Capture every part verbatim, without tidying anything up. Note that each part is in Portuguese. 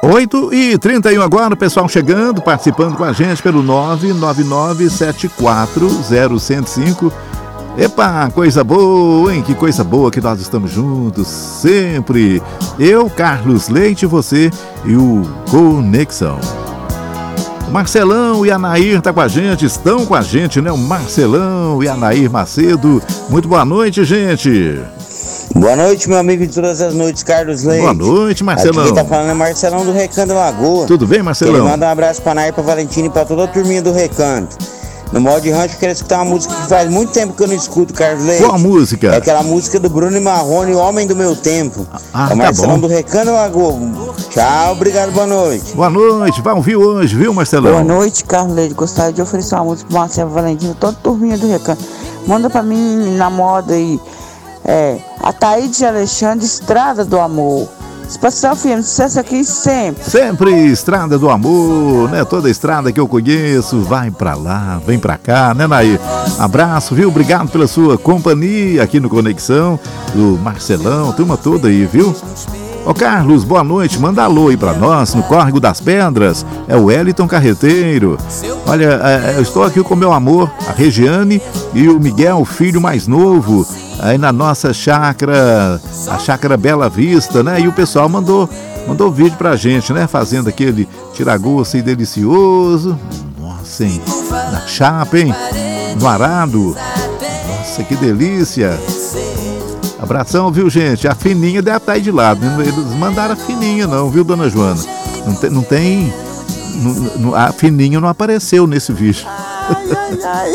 oito e trinta e um agora, o pessoal chegando, participando com a gente pelo nove nove nove sete quatro zero zero cinco. Epa, coisa boa, hein? Que coisa boa que nós estamos juntos sempre. Eu, Carlos Leite, você e o Conexão. O Marcelão e a Nair tá com a gente, estão com a gente, né? O Marcelão e a Nair Macedo. Muito boa noite, gente. Boa noite, meu amigo de todas as noites, Carlos Leite. Boa noite, Marcelão. Aqui quem tá falando é Marcelão do Recanto Lagoa. Tudo bem, Marcelão? Ele manda um abraço pra Nair, pra Valentina e pra toda a turminha do Recanto. No modo de rancho, eu quero escutar uma música que faz muito tempo que eu não escuto, Carlos Leite. Qual a música? É aquela música do Bruno e Marrone, O Homem do Meu Tempo. Ah, é o Marcelão tá bom. do Recanto Lagoa. Tchau, obrigado, boa noite. Boa noite, vai ouvir hoje, viu, Marcelão? Boa noite, Carlos Leite. Gostaria de oferecer uma música pro Marcelo Valentina, toda a turminha do Recanto. Manda pra mim na moda aí. É, a Thaíde Alexandre, Estrada do Amor. Espacial F M, sucesso aqui sempre. Sempre Estrada do Amor, né? Toda estrada que eu conheço, vai pra lá, vem pra cá, né, Nair? Abraço, viu? Obrigado pela sua companhia aqui no Conexão, do Marcelão, turma toda aí, viu? Ô Carlos, boa noite, manda alô aí pra nós, no Córrego das Pedras, é o Wellington Carreteiro. Olha, eu estou aqui com meu amor, a Regiane e o Miguel, o filho mais novo, aí na nossa chácara, a chácara Bela Vista, né? E o pessoal mandou, mandou vídeo pra gente, né? Fazendo aquele tiragosto aí delicioso. Nossa, hein? Na chapa, hein? No arado. Nossa, que delícia. Abração, viu, gente? A fininha deve estar aí de lado. Eles mandaram a fininha não, viu, dona Joana? Não tem... Não tem não, não, a fininha não apareceu nesse vídeo. Ai, ai, ai.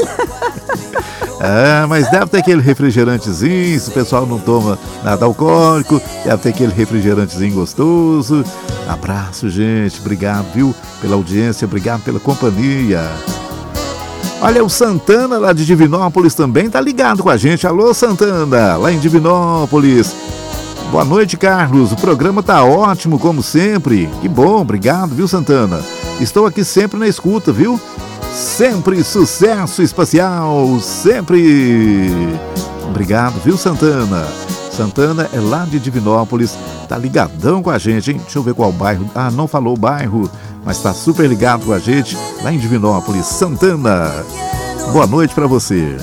É, mas deve ter aquele refrigerantezinho, se o pessoal não toma nada alcoólico, deve ter aquele refrigerantezinho gostoso. Abraço, gente, obrigado, viu, pela audiência, obrigado pela companhia. Olha, o Santana lá de Divinópolis também tá ligado com a gente. Alô, Santana, lá em Divinópolis. Boa noite, Carlos, o programa tá ótimo, como sempre. Que bom, obrigado, viu, Santana? Estou aqui sempre na escuta, viu? Sempre sucesso espacial, sempre. Obrigado, viu, Santana? Santana é lá de Divinópolis, tá ligadão com a gente, hein? Deixa eu ver qual bairro. Ah, não falou o bairro, mas tá super ligado com a gente lá em Divinópolis. Santana, boa noite pra você.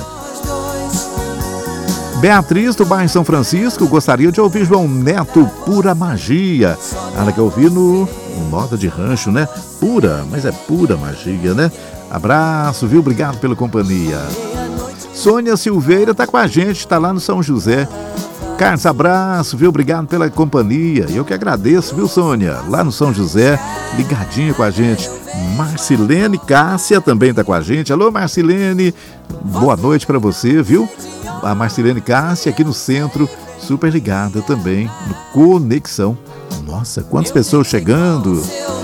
Beatriz, do bairro São Francisco, gostaria de ouvir João Neto, Pura Magia. Ela quer ouvir no, no modo de rancho, né? Pura, mas é pura magia, né? Abraço, viu? Obrigado pela companhia. Sônia Silveira tá com a gente, tá lá no São José. Carlos, abraço, viu? Obrigado pela companhia. Eu que agradeço, viu, Sônia? Lá no São José, ligadinha com a gente. Marcilene Cássia também tá com a gente. Alô, Marcilene, boa noite pra você, viu? A Marcilene Cássia aqui no centro, super ligada também no Conexão. Nossa, quantas pessoas chegando.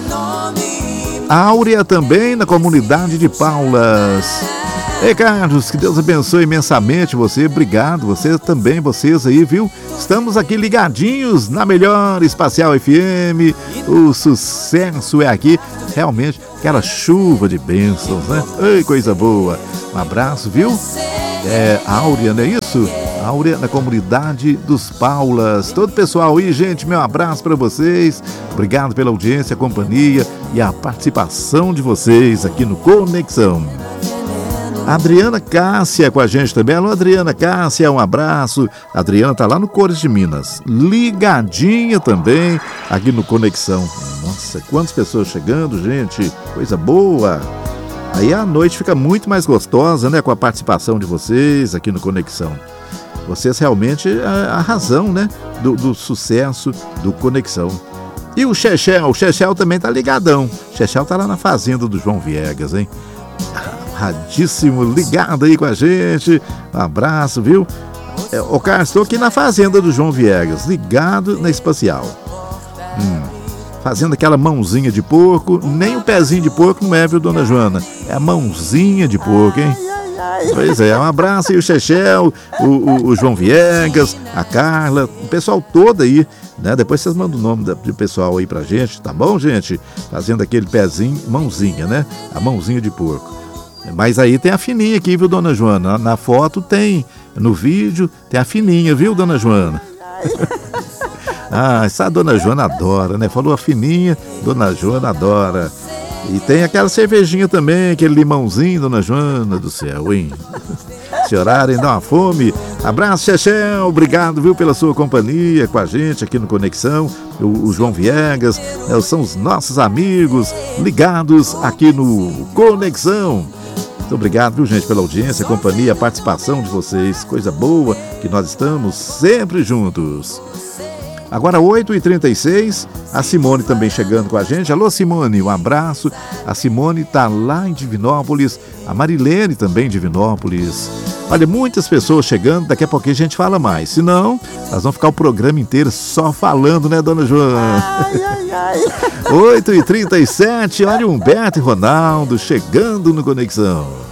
Áurea também na comunidade de Paulas. Ei, Carlos, que Deus abençoe imensamente você, obrigado, você também, vocês aí, viu? Estamos aqui ligadinhos na melhor Espacial F M, o sucesso é aqui, realmente, aquela chuva de bênçãos, né? Ei, coisa boa, um abraço, viu? É, Áurea, não é isso? Áurea na comunidade dos Paulas. Todo o pessoal aí, gente, meu abraço para vocês. Obrigado pela audiência, companhia e a participação de vocês aqui no Conexão. Adriana Cássia com a gente também. Alô, Adriana Cássia, um abraço. A Adriana tá lá no Cores de Minas, ligadinha também aqui no Conexão. Nossa, quantas pessoas chegando, gente, coisa boa. Aí a noite fica muito mais gostosa, né, com a participação de vocês aqui no Conexão. Vocês realmente a, a razão, né, do, do sucesso do Conexão. E o Chechel, o Chechel também tá ligadão. O Chechel tá lá na fazenda do João Viegas, hein? Radíssimo, ligado aí com a gente. Um abraço, viu? É, ô, Carlos, estou aqui na fazenda do João Viegas, ligado na Espacial. Hum, fazendo aquela mãozinha de porco. Nem o pezinho de porco não é, viu, dona Joana? É a mãozinha de porco, hein? Pois é, um abraço aí, o Chechel, o, o, o João Viegas, a Carla, o pessoal todo aí, né? Depois vocês mandam o nome do pessoal aí pra gente, tá bom, gente? Fazendo aquele pezinho, mãozinha, né? A mãozinha de porco. Mas aí tem a fininha aqui, viu, dona Joana? Na foto tem, no vídeo, tem a fininha, viu, dona Joana? Ah, essa dona Joana adora, né? Falou a fininha, dona Joana adora. E tem aquela cervejinha também, aquele limãozinho, dona Joana do céu, hein? Esse horário dá uma fome. Abraço, Chechel, obrigado, viu, pela sua companhia com a gente aqui no Conexão. O, o João Viegas, né, são os nossos amigos ligados aqui no Conexão. Muito obrigado, viu, gente, pela audiência, companhia, a participação de vocês. Coisa boa que nós estamos sempre juntos. Agora oito e trinta e seis, a Simone também chegando com a gente. Alô, Simone, um abraço. A Simone está lá em Divinópolis, a Marilene também em Divinópolis. Olha, muitas pessoas chegando, daqui a pouquinho a gente fala mais. Se não, nós vamos ficar o programa inteiro só falando, né, dona Joana? Ai, ai, ai. oito e trinta e sete, olha o Humberto e Ronaldo chegando no Conexão.